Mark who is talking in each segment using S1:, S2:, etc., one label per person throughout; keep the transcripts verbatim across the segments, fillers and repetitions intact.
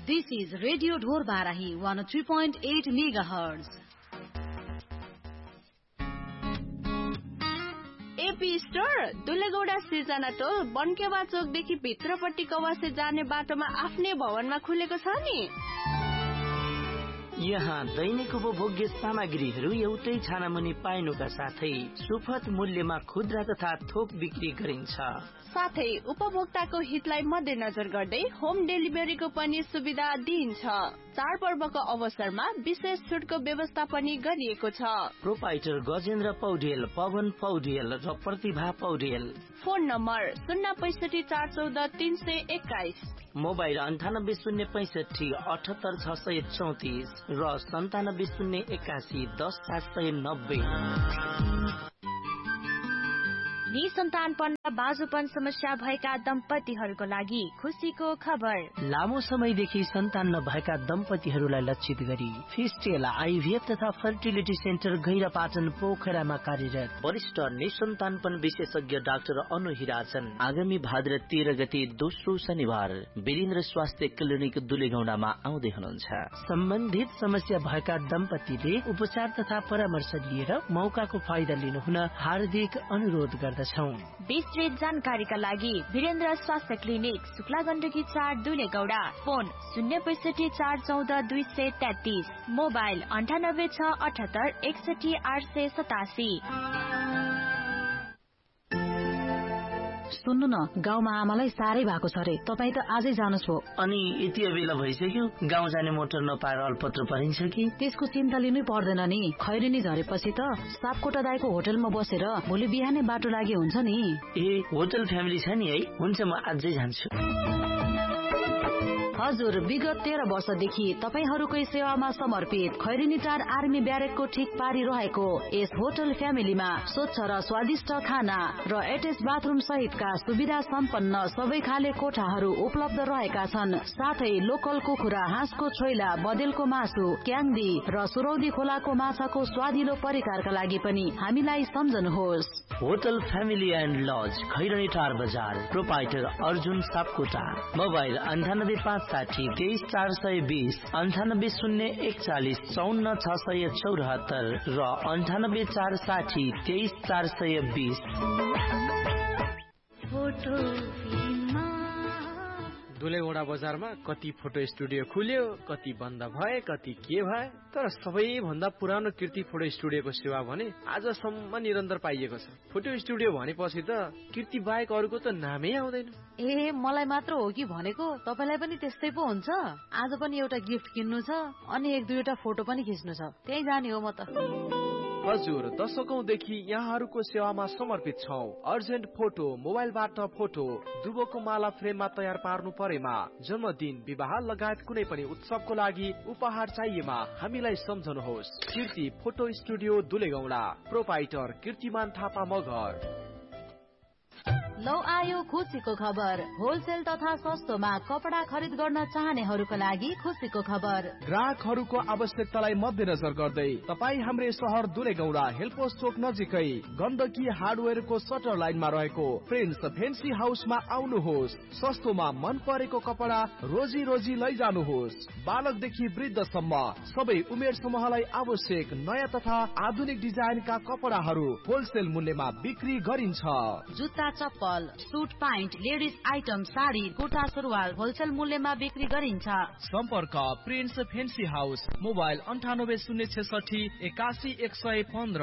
S1: This is Radio Dhor Barahi one oh three point eight megahertz.
S2: AP store दुलेगौडा सिर्जना टोल बनकेवा चोकदेखि भित्रपट्टि कवासे जाने बाटोमा आफ्नै भवनमा खुलेको छ नि।
S3: यहाँ दैनिक उपभोग्य सामग्रीहरू एउटै छानामुनि पाइनुका साथै सुपथ मूल्यमा खुद्रा तथा थोक बिक्री गरिन्छ।
S2: साथै उपभोक्ताको हितलाई मध्यनजर गर्दै होम डेलिभरीको पनि सुविधा दिइन्छ। चाडपर्वको अवसरमा विशेष छुटको व्यवस्था पनि गरिएको छ।
S3: प्रोपाइटर गजेन्द्र पौडेल, पवन पौडेल र प्रतिभा पौडेल।
S2: फोन नम्बर शून्य पैसठी चार चौध तीन सय एक्काइस,
S3: मोबाइल अन्ठानब्बे शून्य पैसठी अठहत्तर छ सय चौतिस र सन्तानब्बे शून्य एकासी दस सात सय नब्बे।
S4: निसन्तानपन र बाजुपन समस्या भएका दम्पतिहरूको लागि खुसीको खबर।
S3: लामो समयदेखि सन्तान नभएका दम्पतिहरूलाई लक्षित गरी फिस्टेल आइभीएफ तथा फर्टिलिटी सेन्टर गैरापाटन पोखरामा कार्यरत वरिष्ठ निसन्तानपन विशेषज्ञ डाक्टर अनु हिराचन आगामी भाद्र तेह्र गते दोस्रो शनिबार वीरेन्द्र स्वास्थ्य क्लिनिक दुलेगौडामा आउँदै हुनुहुन्छ। सम्बन्धित समस्या भएका दम्पतिले उपचार तथा परामर्श लिएर मौकाको फाइदा लिनुहुन हार्दिक अनुरोध गर्दछ।
S4: विस्तृत जानकारीका लागि वीरेन्द्र स्वास्थ्य क्लिनिक शुक्ला गण्डकी चार दुलेगौडा। फोन शून्य पैसठी चार चौध दुई सय तेत्तीस, मोबाइल अन्ठानब्बे छ अठहत्तर एकसठी आठ सय सतासी।
S1: सुन्नु न, गाउँमा आमालाई साह्रै भएको छ रे, तपाईँ त आजै जानुहोस् हो।
S3: अनि यति बेला भइसक्यो, गाउँ जाने मोटर नपाएर अल्पत्र परिन्छ कि?
S1: त्यसको चिन्ता लिनै पर्दैन नि। खैरेनी झरेपछि त सापकोटा दाइको होटलमा बसेर भोलि बिहानै बाटो लागि हुन्छ नि।
S3: ए, होटल फ्यामिली छ नि है? हुन्छ, म आजै जान्छु।
S1: हजुर, विगत तेह्र वर्षदेखि तपाईहरूकै सेवामा समर्पित खैरेनी टार आर्मी ब्यारेकको ठिक पारी रहेको यस होटल फ्यामिलीमा स्वच्छ र स्वादिष्ट खाना र एटेच बाथरुम सहितका सुविधा सम्पन्न सबै खाले कोठाहरू उपलब्ध रहेका छन्। साथै लोकल कुखुरा, हाँसको छोइला, बदेलको मासु, क्याङ्दी र सुरौदी खोलाको माछाको स्वादिलो परिकारका लागि पनि हामीलाई सम्झनुहोस्।
S3: Hotel family and lodge, Khaireni टार बजार। प्रोपाइटर अर्जुन सापकोटा। मोबाइल अन्ठानब्बे पाँच साठी तेइस चार सय बीस, अन्ठानब्बे शून्य एकचालिस चौन्न छ सय चौरात्तर र अन्ठानब्बे चार साठी तेइस चार सय बीस।
S5: दुलेगौडा बजारमा कति फोटो स्टुडियो खुल्यो, कति बन्द भए, कति के भए, तर सबैभन्दा पुरानो कीर्ति फोटो स्टुडियोको सेवा भने आजसम्म निरन्तर पाइएको छ। फोटो स्टुडियो भनेपछि त कीर्ति बाहेक अरूको त नामै आउँदैन।
S1: ए, मलाई मात्र हो कि भनेको? तपाईलाई पनि त्यस्तै पो हुन्छ? आज पनि एउटा गिफ्ट किन्नु छ अनि एक दुईवटा फोटो पनि खिच्नु छ, त्यही जाने हो म त।
S5: हजुर, दशकौंदेखि यहाँहरूको सेवामा समर्पित छौं। अर्जेन्ट फोटो, मोबाइलबाट फोटो, दुबोको माला फ्रेममा तयार पार्नु परेमा, जन्मदिन, विवाह लगायत कुनै पनि उत्सवको लागि उपहार चाहिएमा हामीलाई सम्झनुहोस्। कीर्ति फोटो स्टुडियो दुलेगौडा। प्रोपाइटर कीर्तिमान थापा मगर।
S1: लौ आयो खुसीको खबर। होलसेल तथा सस्तोमा कपडा खरिद गर्न चाहनेहरूका लागि खुसीको खबर।
S6: ग्राहकहरूको आवश्यकतालाई मध्यनजर गर्दै तपाईँ हाम्रै शहर दुलेगौडा हेलपोस्ट चोक नजिकै गण्डकी हार्डवेयरको सटर लाइनमा रहेको प्रिन्स फेन्सी हाउसमा आउनुहोस्। सस्तोमा मन परेको कपडा रोजी रोजी लैजानुहोस्। बालकदेखि वृद्धसम्म सबै उमेर समूहलाई आवश्यक नयाँ तथा आधुनिक डिजाइनका कपडाहरू होलसेल मूल्यमा बिक्री गरिन्छ।
S1: जुत्ता, चप्पल, suit, pant, ladies item, sari, kurta, सुरुवाल होलसेल मूल्यमा बिक्री गरिन्छ।
S6: सम्पर्क प्रिन्स फेन्सी हाउस। मोबाइल अंठानब्बे शून्य छठी एकासी एक सय पन्ध्र।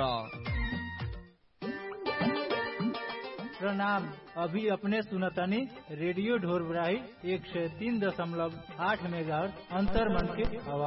S7: प्रणाम। अभी अपने सुनतनी रेडियो ढोर बराही एक सौ तीन दशमलव आठ मेगाहर्ट्ज अंतर्मन के आवाज।